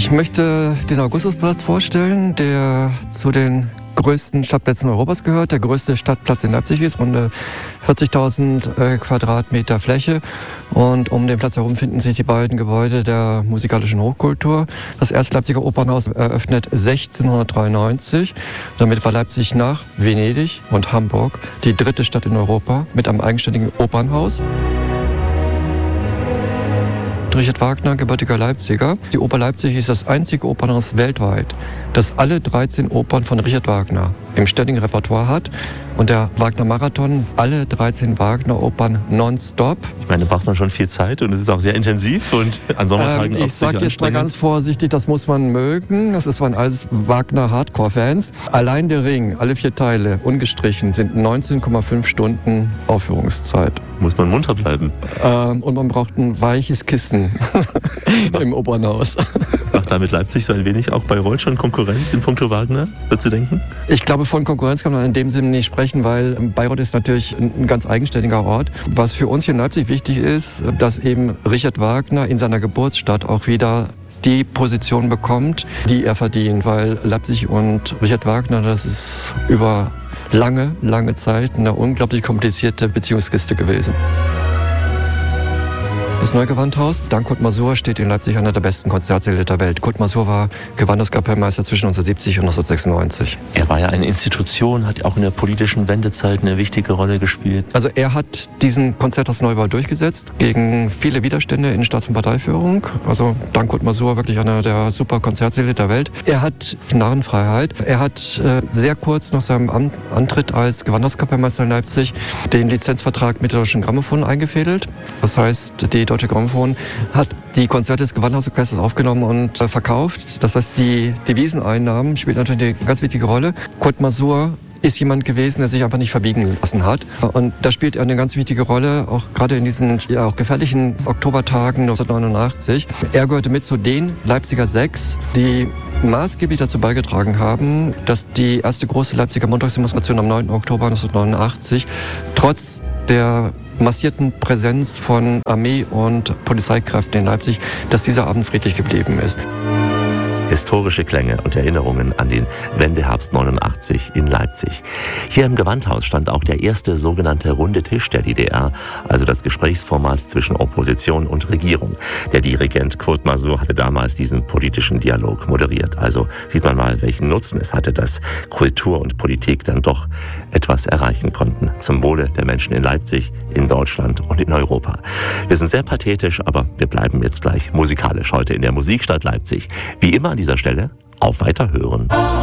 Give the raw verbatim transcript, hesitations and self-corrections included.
Ich möchte den Augustusplatz vorstellen, der zu den größten Stadtplätzen Europas gehört. Der größte Stadtplatz in Leipzig ist rund vierzigtausend äh, Quadratmeter Fläche. Und um den Platz herum finden sich die beiden Gebäude der musikalischen Hochkultur. Das erste Leipziger Opernhaus eröffnet sechzehnhundertdreiundneunzig. Damit war Leipzig nach Venedig und Hamburg die dritte Stadt in Europa mit einem eigenständigen Opernhaus. Richard Wagner, gebürtiger Leipziger. Die Oper Leipzig ist das einzige Opernhaus weltweit, das alle dreizehn Opern von Richard Wagner im ständigen Repertoire hat. Und der Wagner-Marathon, alle dreizehn Wagner-Opern nonstop. Ich meine, da braucht man schon viel Zeit und es ist auch sehr intensiv und an Sommertagen ähm, auch Ich sage jetzt mal ganz vorsichtig, das muss man mögen. Das waren alles Wagner-Hardcore-Fans. Allein der Ring, alle vier Teile, ungestrichen, sind neunzehn Komma fünf Stunden Aufführungszeit. Muss man munter bleiben. Ähm, und man braucht ein weiches Kissen im Opernhaus. Macht damit Leipzig so ein wenig auch Bayreuth schon Konkurrenz in puncto Wagner, würdest du denken? Ich glaube, von Konkurrenz kann man in dem Sinne nicht sprechen, weil Bayreuth ist natürlich ein ganz eigenständiger Ort. Was für uns hier in Leipzig wichtig ist, dass eben Richard Wagner in seiner Geburtsstadt auch wieder die Position bekommt, die er verdient, weil Leipzig und Richard Wagner, das ist über lange, lange Zeit eine unglaublich komplizierte Beziehungskiste gewesen. Das Neugewandhaus, dank Kurt Masur, steht in Leipzig einer der besten Konzertsäle der Welt. Kurt Masur war Gewandhauskapellmeister zwischen neunzehnhundertsiebzig und neunzehnhundertsechsundneunzig. Er war ja eine Institution, hat auch in der politischen Wendezeit eine wichtige Rolle gespielt. Also er hat diesen Konzerthausneubau durchgesetzt gegen viele Widerstände in Staats- und Parteiführung. Also dank Kurt Masur wirklich einer der super Konzertsäle der Welt. Er hat Narrenfreiheit. Er hat äh, sehr kurz nach seinem An- Antritt als Gewandhauskapellmeister in Leipzig den Lizenzvertrag mit der Deutschen Grammophon eingefädelt. Das heißt, die Deutsche Grammophon hat die Konzerte des Gewandhausorchesters aufgenommen und äh, verkauft. Das heißt, die Deviseneinnahmen spielen natürlich eine ganz wichtige Rolle. Kurt Masur ist jemand gewesen, der sich einfach nicht verbiegen lassen hat. Und da spielt er eine ganz wichtige Rolle, auch gerade in diesen ja, auch gefährlichen Oktobertagen neunzehnhundertneunundachtzig. Er gehörte mit zu den Leipziger Sechs, die maßgeblich dazu beigetragen haben, dass die erste große Leipziger Montagsdemonstration am neunten Oktober neunzehnhundertneunundachtzig trotz der massierten Präsenz von Armee- und Polizeikräften in Leipzig, dass dieser Abend friedlich geblieben ist. Historische Klänge und Erinnerungen an den Wendeherbst neunundachtzig in Leipzig. Hier im Gewandhaus stand auch der erste sogenannte Runde Tisch der D D R, also das Gesprächsformat zwischen Opposition und Regierung. Der Dirigent Kurt Masur hatte damals diesen politischen Dialog moderiert. Also sieht man mal, welchen Nutzen es hatte, dass Kultur und Politik dann doch etwas erreichen konnten. Zum Wohle der Menschen in Leipzig, in Deutschland und in Europa. Wir sind sehr pathetisch, aber wir bleiben jetzt gleich musikalisch heute in der Musikstadt Leipzig. Wie immer an dieser Stelle auf Weiterhören.